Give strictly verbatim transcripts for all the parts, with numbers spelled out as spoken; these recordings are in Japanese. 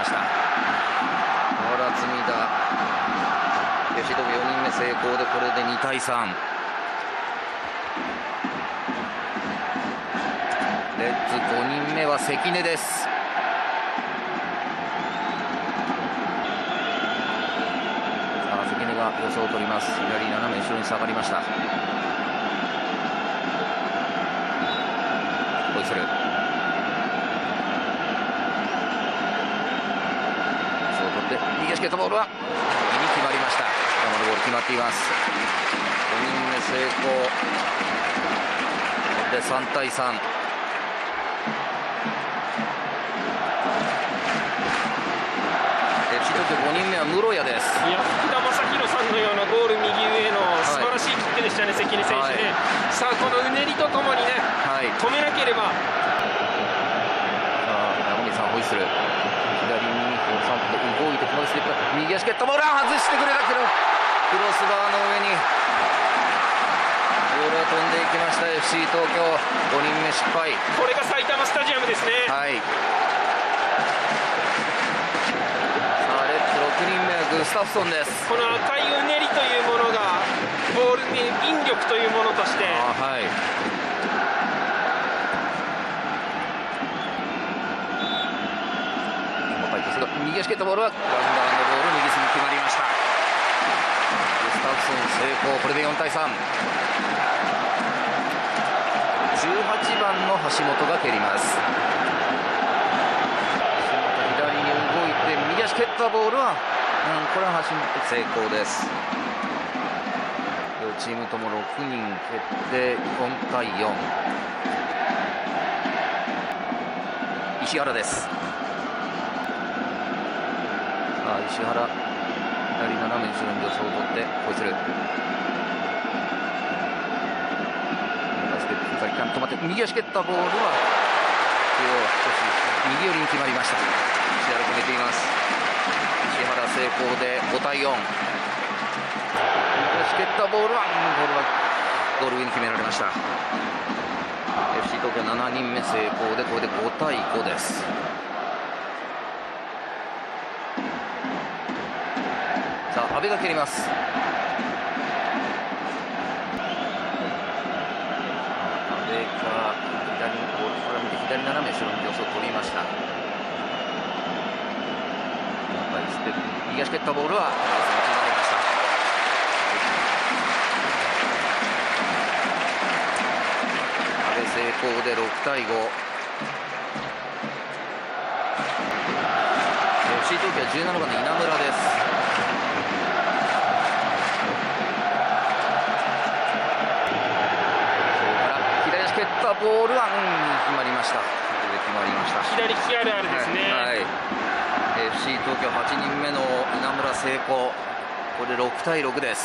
した。ほら積田、エフシー東京よにんめ成功で、これでにたいさん。レッズごにんめは関根です。さあ関根が予想を取ります。左斜め後ろに下がりました。ホイッスル、そう取って右足蹴ったボールは右に決まりました。山のボール決まっています。ごにんめ成功でさんたいさん。ごにんめは室谷です。 いや、福田正宏さんのようなゴール右上の素晴らしいキックでしたね、関根選手ね、はい、さあこのうねりとともにね、はい、止めなければ。 山口さんホイッスル、左にさん歩動いてホイッスル、右足蹴ったボールは外してくれたけど、クロスバーの上にボールが飛んでいきました。 エフシー 東京ごにんめ失敗。 これが埼玉スタジアムですね。 はい、ろくにんめはグスタフソンです。 この赤いうねりというものがボールに引力というものとして、 あ、はい、右足蹴ったボールはランダーのボール右隅決まりました。グスタフソン成功、これでよんたいさん。じゅうはちばんの橋本が蹴ります。右足蹴ったボールは、うん、これは橋本成功です。両チームともろくにん蹴ってよんたいよん。石原です。さあ石原、左斜め後ろに助走を取ってホイッスル、バスケット先から止まって右足蹴ったボールは中央少し右寄りに決まりました。石原決めています。石原成功でごたいよん。右足蹴ったボールはボールはゴール上に決められました。 エフシー 東京しちにんめ成功で、これでごたいごです。さあ阿部が蹴ります。阿部が左にボールから見て左斜め後ろに助走を取りました。右足蹴ったボールは決まりました。阿部成功でろくたいご。 エフシー 東京はじゅうななばんの稲村です。左足蹴ったボールは、うん、決まりました。決まりました。 左利きあるあるですね。 はい、はい、エフシー 東京はちにんめの稲村成功、これでろくたいろくです。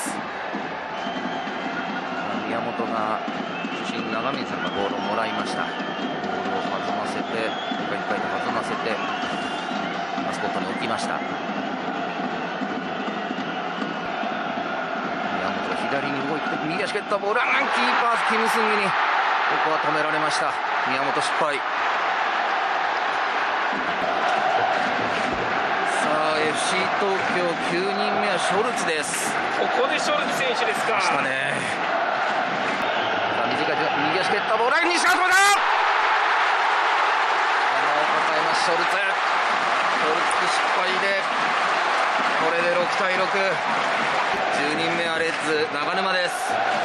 宮本が主審長水さんがボールをもらいました。ボールを弾ませて、いっぱいいっぱいと弾ませてマスコットに置きました。宮本が左に動いて右足蹴ったボールはキーパーキムスンギにここは止められました。宮本失敗。エフシー 東京きゅうにんめはショルツです。 ここでショルツ選手ですか。 したね。短い右足蹴ったボール、西川だ。鼻を抱えますショルツ。ショルツ失敗で、これでろくたいろく。じゅうにんめはレッズ長沼です。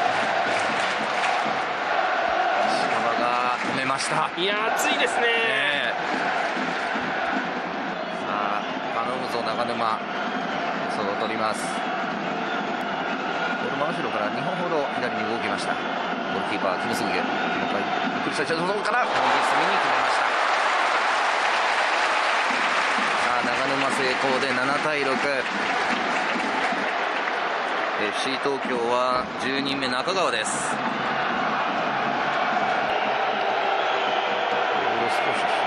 石川が止めました。 いや熱いですね。ね、 長沼、そう取ります。ボール真後ろからにほんほど左に動きました。ゴールキーパーキムスギゲ、もう一回ゆっくりしたそこから右隅に決めました。さあ長沼成功でななたいろく。 エフシー 東京はじゅうにんめ中川です。ボール少し